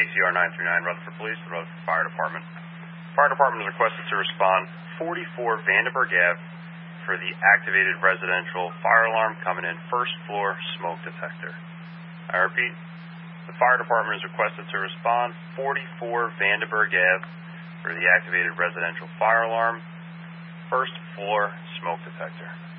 KCR 939, Rutherford Police, the Rutherford Fire Department. Fire Department is requested to respond 44 Vandenberg Ave for the activated residential fire alarm coming in first floor smoke detector. I repeat, the Fire Department is requested to respond 44 Vandenberg Ave for the activated residential fire alarm first floor smoke detector.